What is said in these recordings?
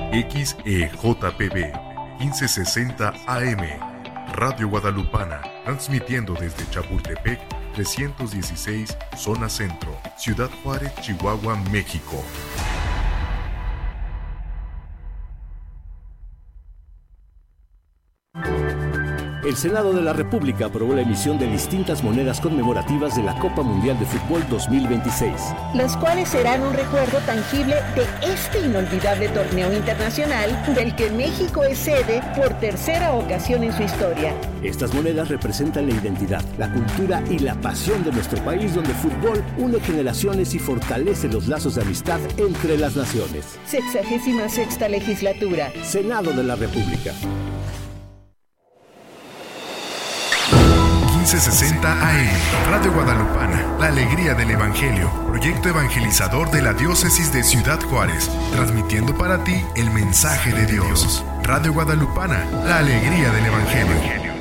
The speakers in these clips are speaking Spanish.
XEJPB 1560 AM, Radio Guadalupana, transmitiendo desde Chapultepec 316, Zona Centro, Ciudad Juárez, Chihuahua, México. El Senado de la República aprobó la emisión de distintas monedas conmemorativas de la Copa Mundial de Fútbol 2026. Las cuales serán un recuerdo tangible de este inolvidable torneo internacional del que México es sede por tercera ocasión en su historia. Estas monedas representan la identidad, la cultura y la pasión de nuestro país, donde el fútbol une generaciones y fortalece los lazos de amistad entre las naciones. 66ª legislatura. Senado de la República. 1560 AM, Radio Guadalupana, la alegría del Evangelio, proyecto evangelizador de la diócesis de Ciudad Juárez, transmitiendo para ti el mensaje de Dios. Radio Guadalupana, la alegría del Evangelio.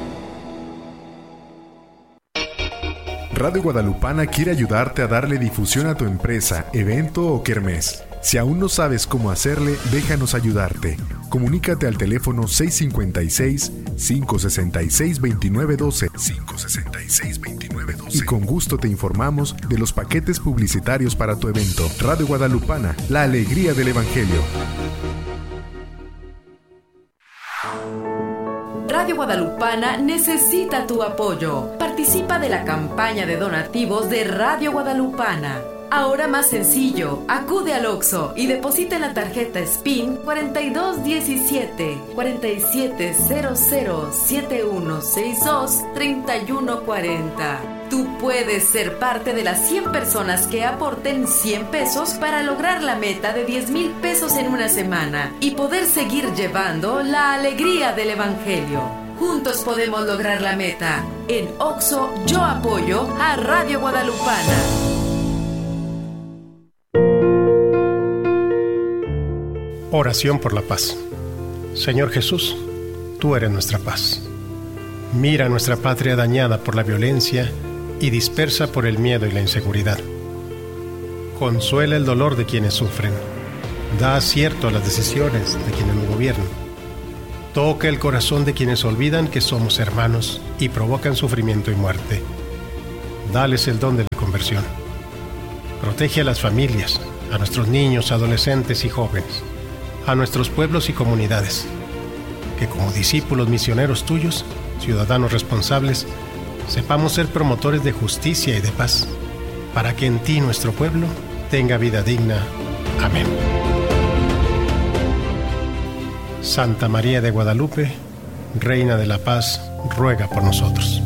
Radio Guadalupana quiere ayudarte a darle difusión a tu empresa, evento o kermés. Si aún no sabes cómo hacerle, déjanos ayudarte. Comunícate al teléfono 656-566-2912 y con gusto te informamos de los paquetes publicitarios para tu evento. Radio Guadalupana, la alegría del Evangelio. Radio Guadalupana necesita tu apoyo. Participa de la campaña de donativos de Radio Guadalupana. Ahora más sencillo, acude al Oxxo y deposita en la tarjeta SPIN 4217 4700 7162 3140. Tú puedes ser parte de las 100 personas que aporten 100 pesos para lograr la meta de 10,000 pesos en una semana y poder seguir llevando la alegría del Evangelio. Juntos podemos lograr la meta. En Oxxo yo apoyo a Radio Guadalupana. Oración por la paz. Señor Jesús, tú eres nuestra paz. Mira nuestra patria dañada por la violencia y dispersa por el miedo y la inseguridad. Consuela el dolor de quienes sufren. Da acierto a las decisiones de quienes nos gobiernan. Toca el corazón de quienes olvidan que somos hermanos y provocan sufrimiento y muerte. Dales el don de la conversión. Protege a las familias, a nuestros niños, adolescentes y jóvenes, a nuestros pueblos y comunidades, que como discípulos misioneros tuyos, ciudadanos responsables, sepamos ser promotores de justicia y de paz, para que en ti nuestro pueblo tenga vida digna. Amén. Santa María de Guadalupe, Reina de la Paz, ruega por nosotros.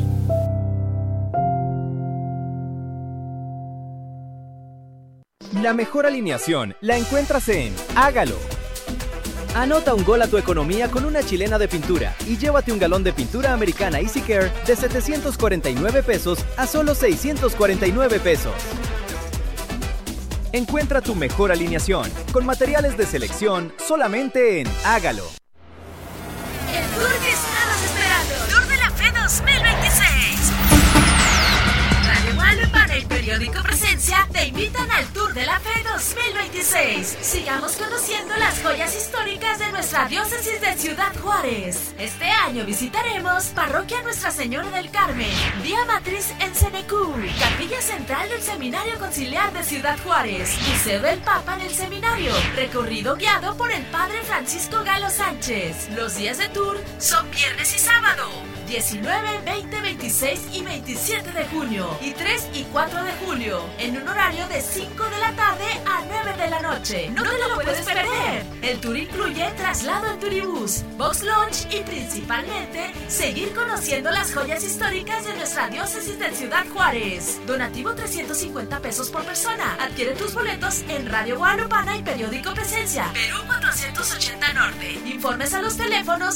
La mejor alineación la encuentras en Hágalo. Anota un gol a tu economía con una chilena de pintura y llévate un galón de pintura americana Easy Care de 749 pesos a solo 649 pesos. Encuentra tu mejor alineación con materiales de selección solamente en Hágalo. El tour que estabas esperando. Tour de la Fe 2026. Radio Guadalupana y Periódico Presencia te invitan al Tour de la Fe 2026. Sigamos conociendo las joyas históricas de nuestra diócesis de Ciudad Juárez. Este año visitaremos Parroquia Nuestra Señora del Carmen, Vía Matriz en Cenecú, Capilla Central del Seminario Conciliar de Ciudad Juárez, Museo del Papa del Seminario, recorrido guiado por el Padre Francisco Galo Sánchez. Los días de tour son viernes y sábado, 19, 20, 26 y 27 de junio y 3 y 4 de julio, en un horario de 5 de la tarde a 9 de la noche. No te lo puedes perder. El tour incluye traslado en turibús, box lunch y principalmente seguir conociendo las joyas históricas de nuestra diócesis de Ciudad Juárez. Donativo 350 pesos por persona. Adquiere tus boletos en Radio Guadalupana y Periódico Presencia, Perú 480 Norte. Informes a los teléfonos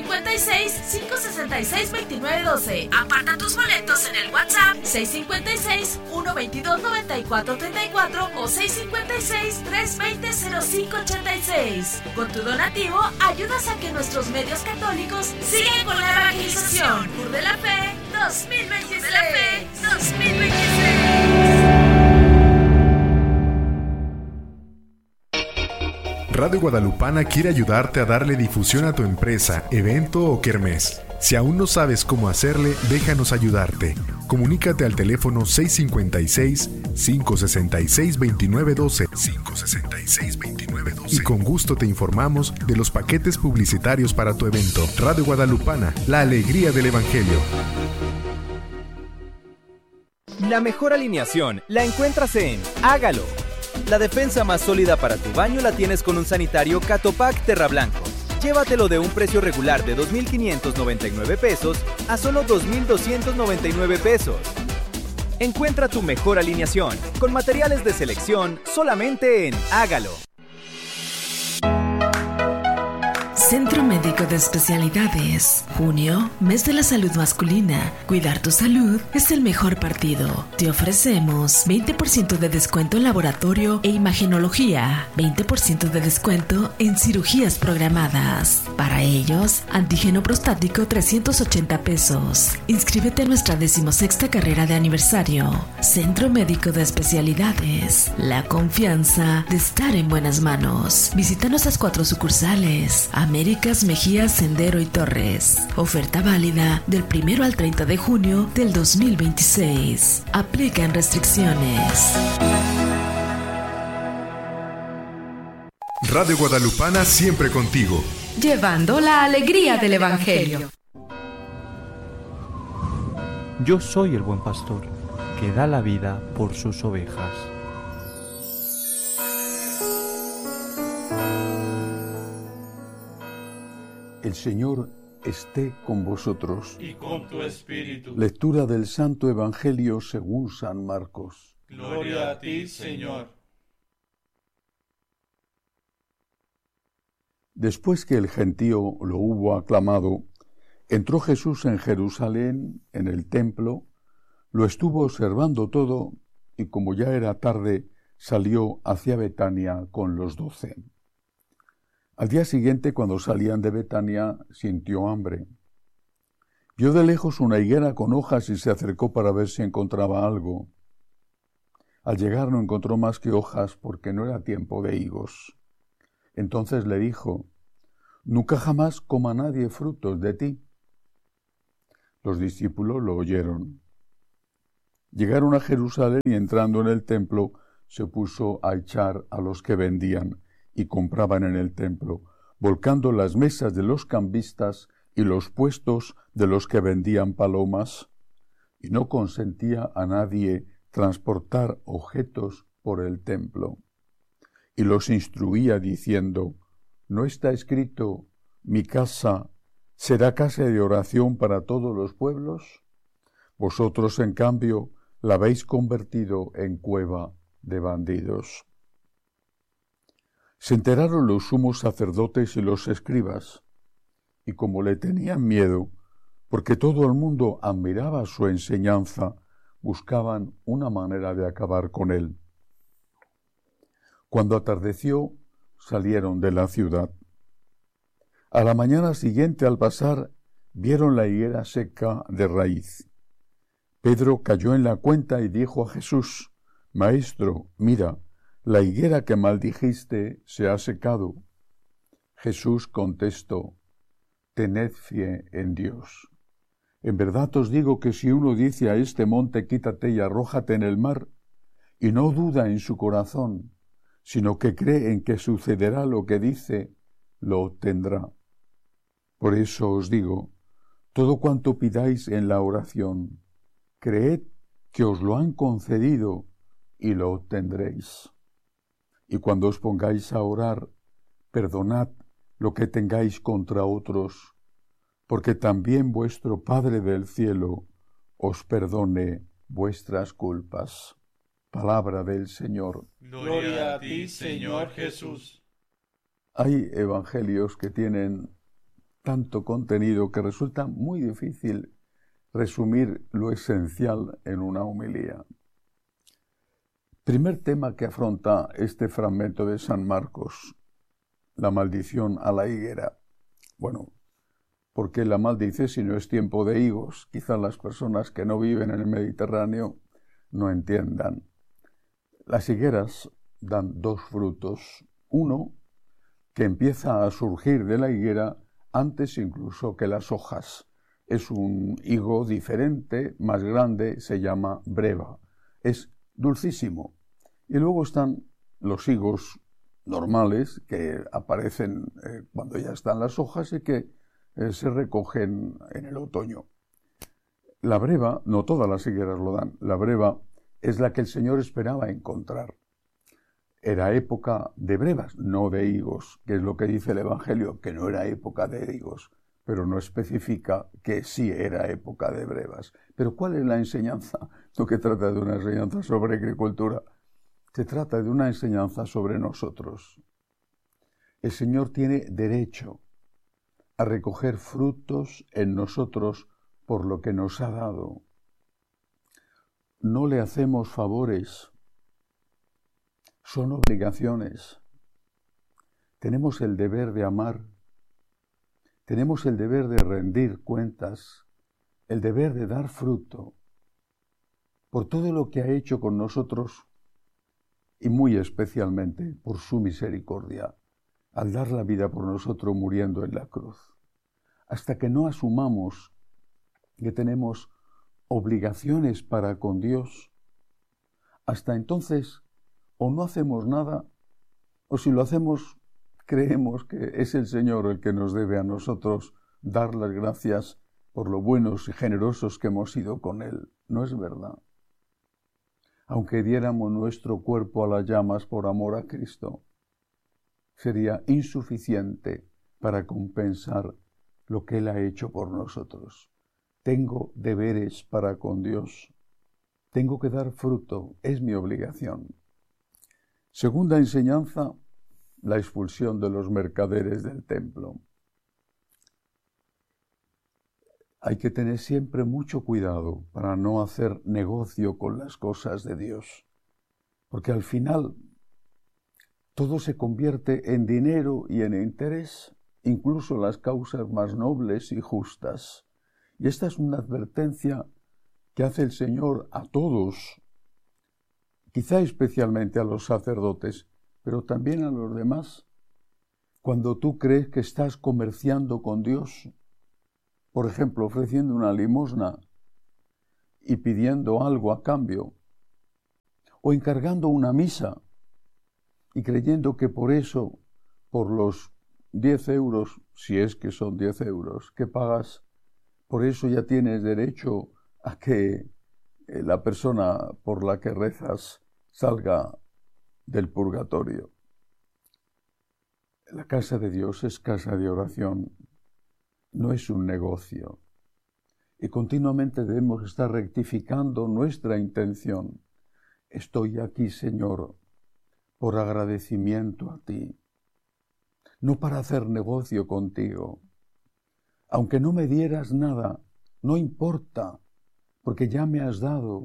656-566-2912. Aparta tus boletos en el WhatsApp 656-122-9434 o 656-320-0586. Con tu donativo ayudas a que nuestros medios católicos sigan con la evangelización. Tour de la Fe 2026. Tour de la Fe 2026. Radio Guadalupana quiere ayudarte a darle difusión a tu empresa, evento o kermés. Si aún no sabes cómo hacerle, déjanos ayudarte. Comunícate al teléfono 656-566-2912 566-2912 y con gusto te informamos de los paquetes publicitarios para tu evento. Radio Guadalupana, la alegría del Evangelio. La mejor alineación la encuentras en Hágalo. La defensa más sólida para tu baño la tienes con un sanitario Catopac Terra Blanco. Llévatelo de un precio regular de 2,599 pesos a solo 2,299 pesos. Encuentra tu mejor alineación con materiales de selección solamente en Hágalo. Centro Médico de Especialidades. Junio, mes de la salud masculina. Cuidar tu salud es el mejor partido. Te ofrecemos 20% de descuento en laboratorio e imagenología, 20% de descuento en cirugías programadas. Para ellos, antígeno prostático 380 pesos. Inscríbete a nuestra 16ª carrera de aniversario. Centro Médico de Especialidades. La confianza de estar en buenas manos. Visita nuestras 4 sucursales. Américas, Mejía, Sendero y Torres. Oferta válida del 1 al 30 de junio del 2026. Aplican restricciones. Radio Guadalupana siempre contigo. Llevando la alegría del Evangelio. Yo soy el buen pastor, que da la vida por sus ovejas. El Señor esté con vosotros. Y con tu espíritu. Lectura del Santo Evangelio según San Marcos. Gloria a ti, Señor. Después que el gentío lo hubo aclamado, entró Jesús en Jerusalén, en el templo, lo estuvo observando todo, y como ya era tarde, salió hacia Betania con los 12. Al día siguiente, cuando salían de Betania, sintió hambre. Vio de lejos una higuera con hojas y se acercó para ver si encontraba algo. Al llegar no encontró más que hojas porque no era tiempo de higos. Entonces le dijo: «Nunca jamás coma nadie frutos de ti». Los discípulos lo oyeron. Llegaron a Jerusalén y entrando en el templo se puso a echar a los que vendían y compraban en el templo, volcando las mesas de los cambistas y los puestos de los que vendían palomas, y no consentía a nadie transportar objetos por el templo. Y los instruía diciendo: ¿no está escrito, mi casa será casa de oración para todos los pueblos? Vosotros, en cambio, la habéis convertido en cueva de bandidos. Se enteraron los sumos sacerdotes y los escribas, y como le tenían miedo, porque todo el mundo admiraba su enseñanza, buscaban una manera de acabar con él. Cuando atardeció, salieron de la ciudad. A la mañana siguiente, al pasar, vieron la higuera seca de raíz. Pedro cayó en la cuenta y dijo a Jesús: «Maestro, mira, la higuera que maldijiste se ha secado». Jesús contestó: «Tened fe en Dios. En verdad os digo que si uno dice a este monte, quítate y arrójate en el mar, y no duda en su corazón, sino que cree en que sucederá lo que dice, lo obtendrá. Por eso os digo, todo cuanto pidáis en la oración, creed que os lo han concedido y lo obtendréis. Y cuando os pongáis a orar, perdonad lo que tengáis contra otros, porque también vuestro Padre del cielo os perdone vuestras culpas». Palabra del Señor. Gloria a ti, Señor Jesús. Hay evangelios que tienen tanto contenido que resulta muy difícil resumir lo esencial en una homilía. Primer tema que afronta este fragmento de San Marcos: la maldición a la higuera. Bueno, ¿por qué la maldice si no es tiempo de higos? Quizás las personas que no viven en el Mediterráneo no entiendan. Las higueras dan dos frutos. Uno, que empieza a surgir de la higuera antes incluso que las hojas. Es un higo diferente, más grande, se llama breva. Es dulcísimo. Y luego están los higos normales que aparecen cuando ya están las hojas y que se recogen en el otoño. La breva, no todas las higueras lo dan, la breva es la que el Señor esperaba encontrar. Era época de brevas, no de higos, que es lo que dice el Evangelio, que no era época de higos, pero no especifica que sí era época de brevas. Pero ¿cuál es la enseñanza? Esto que trata de una enseñanza sobre agricultura. Se trata de una enseñanza sobre nosotros. El Señor tiene derecho a recoger frutos en nosotros por lo que nos ha dado. No le hacemos favores, son obligaciones. Tenemos el deber de amar, tenemos el deber de rendir cuentas, el deber de dar fruto por todo lo que ha hecho con nosotros y muy especialmente por su misericordia, al dar la vida por nosotros muriendo en la cruz. Hasta que no asumamos que tenemos obligaciones para con Dios, hasta entonces o no hacemos nada, o si lo hacemos, creemos que es el Señor el que nos debe a nosotros dar las gracias por lo buenos y generosos que hemos sido con Él. No es verdad. Aunque diéramos nuestro cuerpo a las llamas por amor a Cristo, sería insuficiente para compensar lo que Él ha hecho por nosotros. Tengo deberes para con Dios. Tengo que dar fruto, es mi obligación. Segunda enseñanza, la expulsión de los mercaderes del templo. Hay que tener siempre mucho cuidado para no hacer negocio con las cosas de Dios, porque al final todo se convierte en dinero y en interés, incluso las causas más nobles y justas. Y esta es una advertencia que hace el Señor a todos, quizá especialmente a los sacerdotes, pero también a los demás. Cuando tú crees que estás comerciando con Dios, por ejemplo, ofreciendo una limosna y pidiendo algo a cambio, o encargando una misa y creyendo que por eso, por los 10 euros, si es que son 10 euros, que pagas, por eso ya tienes derecho a que la persona por la que rezas salga del purgatorio. La casa de Dios es casa de oración, no es un negocio. Y continuamente debemos estar rectificando nuestra intención. Estoy aquí, Señor, por agradecimiento a ti, no para hacer negocio contigo. Aunque no me dieras nada, no importa, porque ya me has dado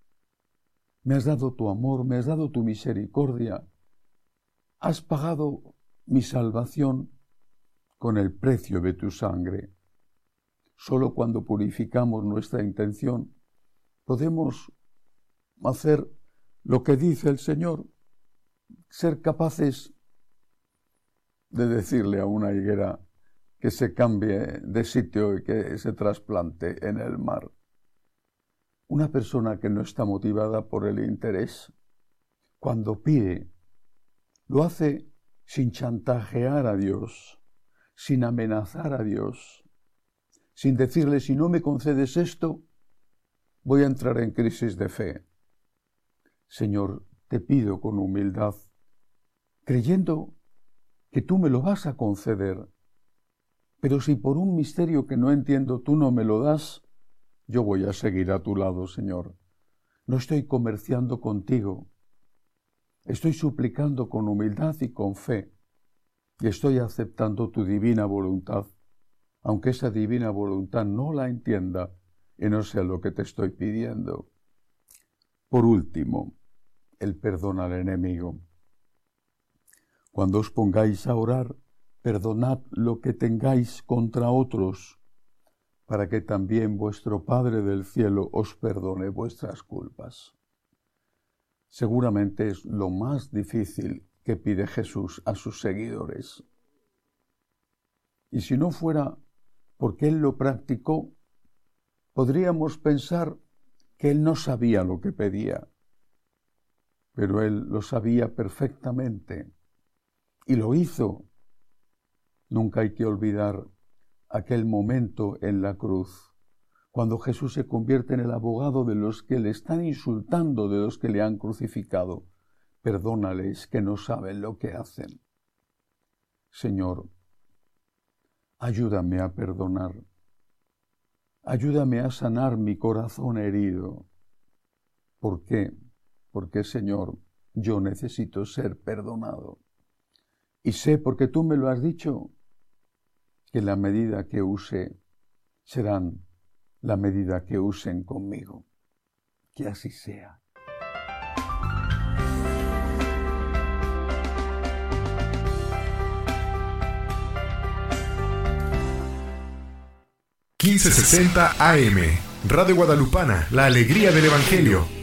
tu amor, me has dado tu misericordia, has pagado mi salvación con el precio de tu sangre. Solo cuando purificamos nuestra intención podemos hacer lo que dice el Señor, ser capaces de decirle a una higuera que se cambie de sitio y que se trasplante en el mar. Una persona que no está motivada por el interés, cuando pide, lo hace sin chantajear a Dios, sin amenazar a Dios, sin decirle, si no me concedes esto, voy a entrar en crisis de fe. Señor, te pido con humildad, creyendo que tú me lo vas a conceder, pero si por un misterio que no entiendo tú no me lo das, yo voy a seguir a tu lado, Señor. No estoy comerciando contigo, estoy suplicando con humildad y con fe, y estoy aceptando tu divina voluntad, aunque esa divina voluntad no la entienda y no sea lo que te estoy pidiendo. Por último, el perdón al enemigo. Cuando os pongáis a orar, perdonad lo que tengáis contra otros, para que también vuestro Padre del cielo os perdone vuestras culpas. Seguramente es lo más difícil que pide Jesús a sus seguidores. Y si no fuera porque Él lo practicó, podríamos pensar que Él no sabía lo que pedía, pero Él lo sabía perfectamente y lo hizo. Nunca hay que olvidar aquel momento en la cruz, cuando Jesús se convierte en el abogado de los que le están insultando, de los que le han crucificado. Perdónales, que no saben lo que hacen. Señor, ayúdame a perdonar. Ayúdame a sanar mi corazón herido. ¿Por qué? Porque, Señor, yo necesito ser perdonado. Y sé, porque tú me lo has dicho, que la medida que use serán la medida que usen conmigo. Que así sea. AM, Radio Guadalupana, la alegría del Evangelio.